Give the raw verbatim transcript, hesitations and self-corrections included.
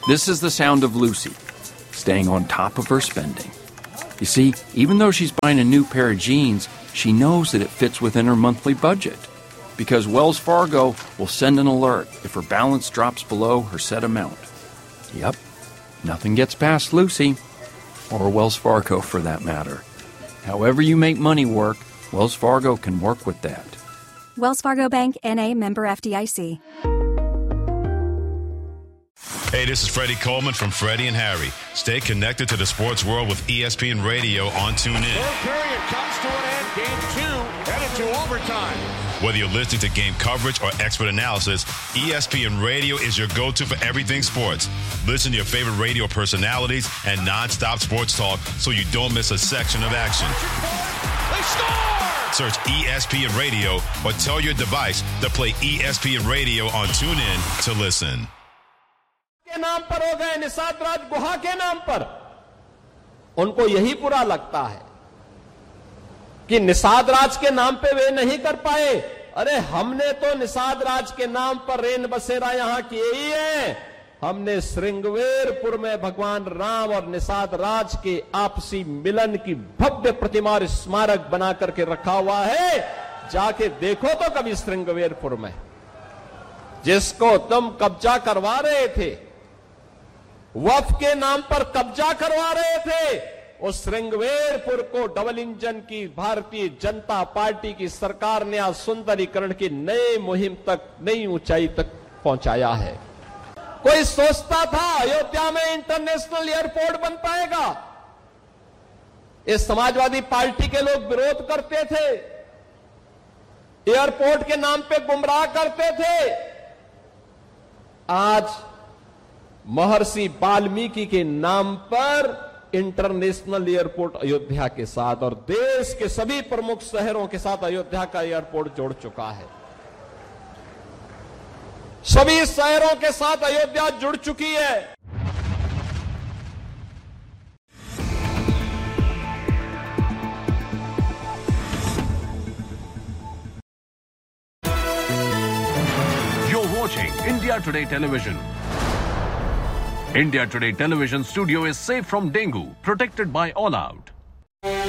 This is the sound of Lucy, staying on top of her spending. You see, even though she's buying a new pair of jeans, she knows that it fits within her monthly budget. Because Wells Fargo will send an alert if her balance drops below her set amount. Yep, nothing gets past Lucy, or Wells Fargo for that matter. However you make money work, Wells Fargo can work with that. Wells Fargo Bank, N A, member F D I C. Hey, this is Freddie Coleman from Freddie and Harry. Stay connected to the sports world with E S P N Radio on TuneIn. Third period comes to an end. Game two headed to overtime. Whether you're listening to game coverage or expert analysis, E S P N Radio is your go-to for everything sports. Listen to your favorite radio personalities and non-stop sports talk so you don't miss a section of action. They score! Search E S P N Radio or tell your device to play E S P N Radio on TuneIn to listen. के नाम पर हो गए, निषाद राज गुहा के नाम पर। उनको यही बुरा लगता है कि निषाद राज के नाम पे वे नहीं कर पाए। अरे हमने तो निषाद राज के नाम पर रेन बसेरा यहां किए ही है। हमने श्रृंगवेरपुर में भगवान राम और निषाद राज के आपसी मिलन की भव्य प्रतिमा और स्मारक बना करके रखा हुआ है। जाके देखो तो कभी श्रृंगवेरपुर में, जिसको तुम कब्जा करवा रहे थे, वफ के नाम पर कब्जा करवा रहे थे, उस श्रृंगवेरपुर को डबल इंजन की भारतीय जनता पार्टी की सरकार ने आज सुंदरीकरण की नई मुहिम तक, नई ऊंचाई तक पहुंचाया है। कोई सोचता था अयोध्या में इंटरनेशनल एयरपोर्ट बन पाएगा? इस समाजवादी पार्टी के लोग विरोध करते थे, एयरपोर्ट के नाम पे गुमराह करते थे। आज महर्षि वाल्मीकि के नाम पर इंटरनेशनल एयरपोर्ट अयोध्या के साथ और देश के सभी प्रमुख शहरों के साथ अयोध्या का एयरपोर्ट जोड़ चुका है। सभी शहरों के साथ अयोध्या जुड़ चुकी है। You're watching India Today Television. India Today Television studio is safe from dengue, protected by All Out.